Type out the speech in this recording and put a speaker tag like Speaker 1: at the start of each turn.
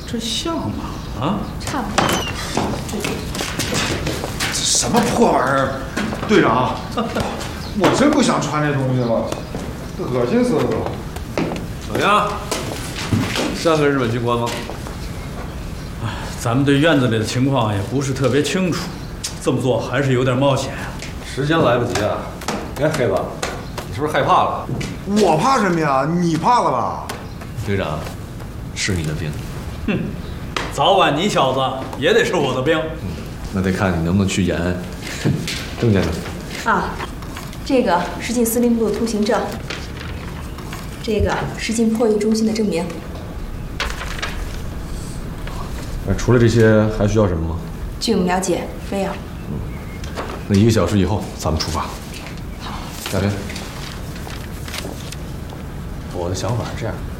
Speaker 1: 这像吗？啊，
Speaker 2: 差不多。
Speaker 3: 这什么破玩意儿，队长，我真不想穿这东西了，恶心死了都。
Speaker 4: 怎么样？像个日本军官吗？
Speaker 1: 哎，咱们对院子里的情况也不是特别清楚，这么做还是有点冒险啊。
Speaker 4: 时间来不及啊！哎，黑子，你是不是害怕了？
Speaker 3: 我怕什么呀？你怕了吧？
Speaker 4: 队长，是你的兵。
Speaker 1: 哼，早晚你小子也得是我的兵。
Speaker 4: 那得看你能不能去延安。证件呢？
Speaker 2: 啊，这个是进司令部的通行证，这个是进破译中心的证明。
Speaker 4: 除了这些，还需要什么吗？
Speaker 2: 据我们了解，非要。
Speaker 4: 那1个小时以后咱们出发。
Speaker 2: 好。
Speaker 4: 亚飞，我的想法是这样。